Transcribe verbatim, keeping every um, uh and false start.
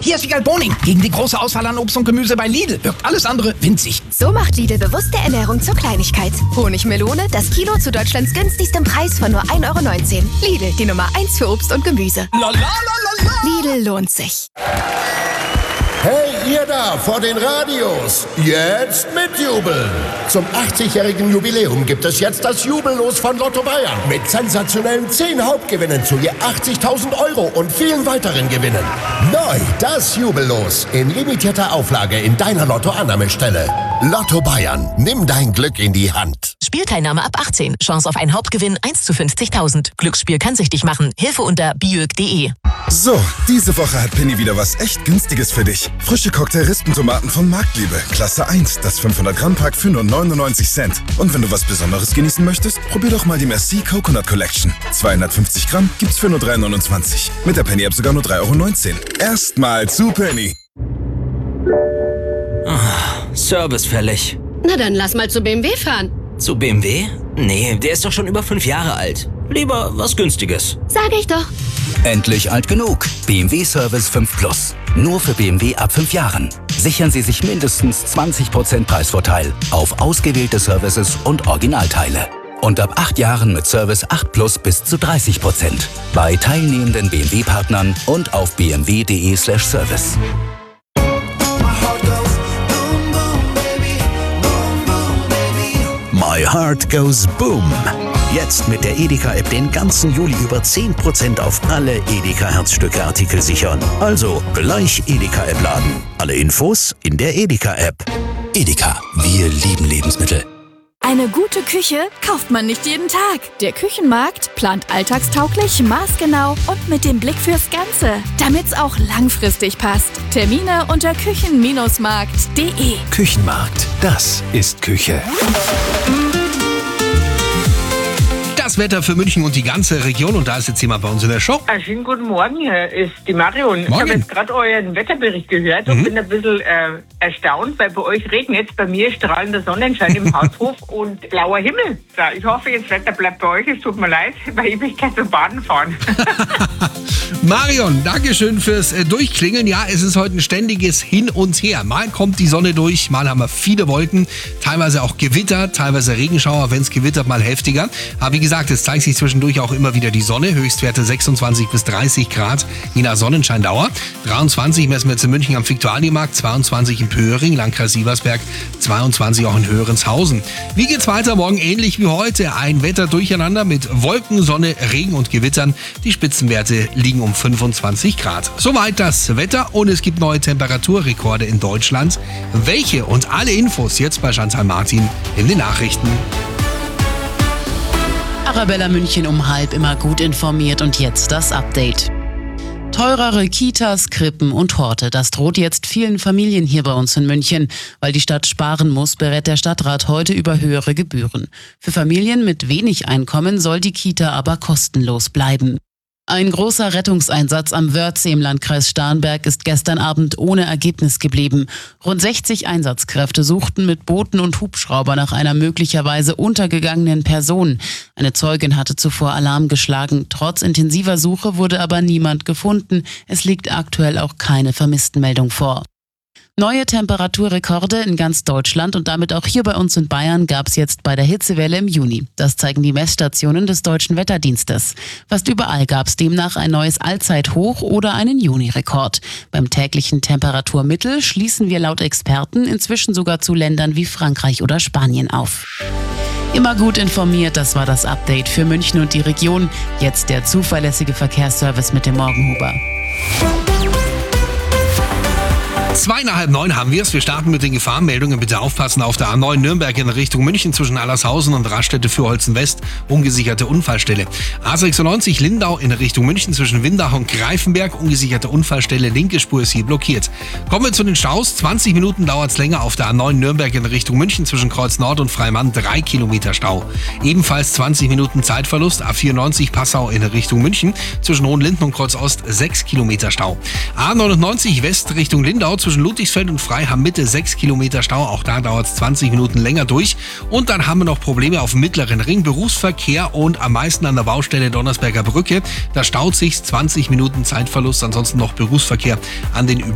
Hier ist Wiegald Boning. Gegen die große Auswahl an Obst und Gemüse bei Lidl wirkt alles andere winzig. So macht Lidl bewusste Ernährung zur Kleinigkeit. Honigmelone, das Kilo zu Deutschlands günstigstem Preis von nur ein Euro neunzehn. Lidl, die Nummer eins für Obst und Gemüse. La, la, la, la, la. Lidl lohnt sich. Hey, ihr da vor den Radios, jetzt mitjubeln! Zum achtzigjährigen Jubiläum gibt es jetzt das Jubellos von Lotto Bayern mit sensationellen zehn Hauptgewinnen zu je achtzigtausend Euro und vielen weiteren Gewinnen. Neu das Jubellos in limitierter Auflage in deiner Lotto-Annahmestelle. Lotto Bayern, nimm dein Glück in die Hand. Spielteilnahme ab achtzehn. Chance auf einen Hauptgewinn eins zu fünfzigtausend. Glücksspiel kann süchtig machen. Hilfe unter biög punkt de. So, diese Woche hat Penny wieder was echt Günstiges für dich. Frische Cocktail-Rispentomaten von Marktliebe. Klasse eins, das fünfhundert Gramm Pack für nur neunundneunzig Cent. Und wenn du was Besonderes genießen möchtest, probier doch mal die Merci Coconut Collection. zweihundertfünfzig Gramm gibt's für nur drei neunundzwanzig. Mit der Penny-App sogar nur drei Euro neunzehn. Erstmal zu Penny. Oh, Service fällig. Na dann lass mal zu B M W fahren. Zu B M W? Nee, der ist doch schon über fünf Jahre alt. Lieber was Günstiges. Sag ich doch. Endlich alt genug. B M W Service fünf Plus. Nur für B M W ab fünf Jahren. Sichern Sie sich mindestens zwanzig Prozent Preisvorteil auf ausgewählte Services und Originalteile. Und ab acht Jahren mit Service acht Plus bis zu dreißig Prozent. Bei teilnehmenden B M W-Partnern und auf b m w punkt de slash service. My Heart Goes Boom. Jetzt mit der Edeka-App den ganzen Juli über zehn Prozent auf alle Edeka-Herzstücke-Artikel sichern. Also gleich Edeka-App laden. Alle Infos in der Edeka-App. Edeka, wir lieben Lebensmittel. Eine gute Küche kauft man nicht jeden Tag. Der Küchenmarkt plant alltagstauglich, maßgenau und mit dem Blick fürs Ganze, damit's auch langfristig passt. Termine unter küchen Markt punkt de. Küchenmarkt, das ist Küche. Das Wetter für München und die ganze Region, und da ist jetzt jemand bei uns in der Show. Ah, schönen guten Morgen, hier ist die Marion. Ich habe jetzt gerade euren Wetterbericht gehört und mhm. bin ein bisschen äh, erstaunt, weil bei euch regnet es, bei mir strahlender Sonnenschein im Haushof und blauer Himmel. Ja, ich hoffe, jetzt Wetter bleibt bei euch, es tut mir leid, bei Ewigkeit zum Baden fahren. Marion, Dankeschön fürs äh, Durchklingeln. Ja, es ist heute ein ständiges Hin und Her. Mal kommt die Sonne durch, mal haben wir viele Wolken, teilweise auch Gewitter, teilweise Regenschauer, wenn es gewittert, mal heftiger. Aber wie gesagt, es zeigt sich zwischendurch auch immer wieder die Sonne. Höchstwerte sechsundzwanzig bis dreißig Grad, je nach Sonnenscheindauer. dreiundzwanzig messen wir jetzt in München am Viktualienmarkt, zweiundzwanzig in Pöhring, Landkreis Sieversberg, zweiundzwanzig auch in Hörenshausen. Wie geht's weiter? Morgen ähnlich wie heute. Ein Wetterdurcheinander mit Wolken, Sonne, Regen und Gewittern. Die Spitzenwerte liegen um fünfundzwanzig Grad. Soweit das Wetter und es gibt neue Temperaturrekorde in Deutschland. Welche und alle Infos jetzt bei Chantal Martin in den Nachrichten. Arabella München um halb immer gut informiert und jetzt das Update. Teurere Kitas, Krippen und Horte, das droht jetzt vielen Familien hier bei uns in München. Weil die Stadt sparen muss, berät der Stadtrat heute über höhere Gebühren. Für Familien mit wenig Einkommen soll die Kita aber kostenlos bleiben. Ein großer Rettungseinsatz am Wörthsee im Landkreis Starnberg ist gestern Abend ohne Ergebnis geblieben. Rund sechzig Einsatzkräfte suchten mit Booten und Hubschrauber nach einer möglicherweise untergegangenen Person. Eine Zeugin hatte zuvor Alarm geschlagen. Trotz intensiver Suche wurde aber niemand gefunden. Es liegt aktuell auch keine Vermisstenmeldung vor. Neue Temperaturrekorde in ganz Deutschland und damit auch hier bei uns in Bayern gab es jetzt bei der Hitzewelle im Juni. Das zeigen die Messstationen des Deutschen Wetterdienstes. Fast überall gab es demnach ein neues Allzeithoch oder einen Juni-Rekord. Beim täglichen Temperaturmittel schließen wir laut Experten inzwischen sogar zu Ländern wie Frankreich oder Spanien auf. Immer gut informiert, das war das Update für München und die Region. Jetzt der zuverlässige Verkehrsservice mit dem Morgenhuber. Zwei nach halb neun haben wir es. Wir starten mit den Gefahrenmeldungen. Bitte aufpassen auf der A neun Nürnberg in Richtung München zwischen Allershausen und Raststätte Fürholzen West. Ungesicherte Unfallstelle. A sechsundneunzig Lindau in Richtung München zwischen Windach und Greifenberg. Ungesicherte Unfallstelle. Linke Spur ist hier blockiert. Kommen wir zu den Staus. zwanzig Minuten dauert es länger auf der A neun Nürnberg in Richtung München zwischen Kreuz Nord und Freimann. drei Kilometer Stau. Ebenfalls zwanzig Minuten Zeitverlust. A vierundneunzig Passau in Richtung München zwischen Hohenlinden und Kreuz Ost. sechs Kilometer Stau. A neunundneunzig West Richtung Lindau zwischen Ludwigsfeld und Freiham Mitte sechs Kilometer Stau. Auch da dauert es zwanzig Minuten länger durch. Und dann haben wir noch Probleme auf dem Mittleren Ring. Berufsverkehr und am meisten an der Baustelle Donnersberger Brücke. Da staut sich zwanzig Minuten Zeitverlust. Ansonsten noch Berufsverkehr an den